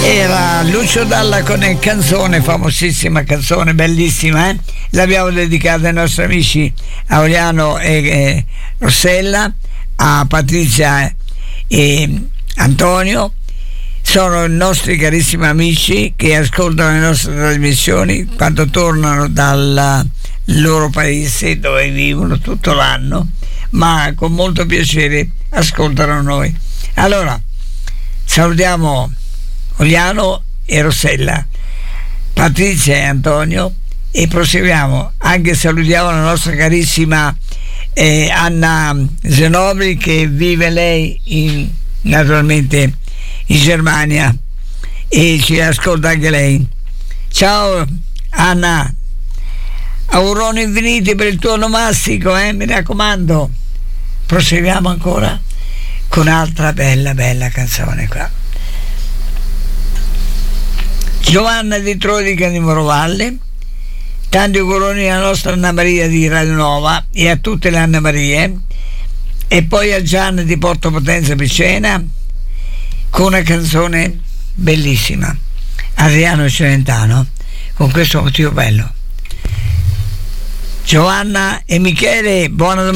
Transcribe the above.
Era Lucio Dalla con una canzone, famosissima canzone, bellissima, eh? L'abbiamo dedicata ai nostri amici Aureliano e Rossella, a Patrizia e Antonio. Sono i nostri carissimi amici che ascoltano le nostre trasmissioni quando tornano dal loro paese dove vivono tutto l'anno, ma con molto piacere ascoltano noi. Allora salutiamo Aureliano e Rossella, Patrizia e Antonio, e proseguiamo. Anche salutiamo la nostra carissima Anna Zenobri, che vive lei naturalmente in Germania e ci ascolta anche lei. Ciao Anna, auguroni infiniti per il tuo onomastico, mi raccomando. Proseguiamo ancora con un'altra bella canzone qua. Giovanna di Trodica di Morovalle, tanti auguroni alla nostra Anna Maria di Radio Nova e a tutte le Anna Marie, e poi a Gianna di Porto Potenza Picena con una canzone bellissima, Adriano Celentano, con questo motivo bello. Giovanna e Michele, buona domenica.